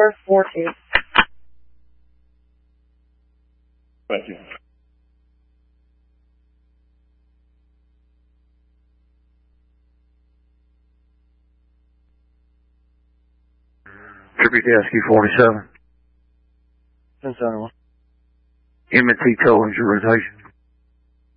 442. Thank you. Tribute to SQ-47. 1071. M&T towing your rotation.